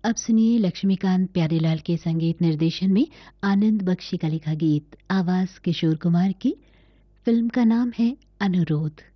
अब सुनिए लक्ष्मीकांत प्यारेलाल के संगीत निर्देशन में आनंद बख्शी का लिखा गीत, आवाज किशोर कुमार की। फिल्म का नाम है अनुरोध।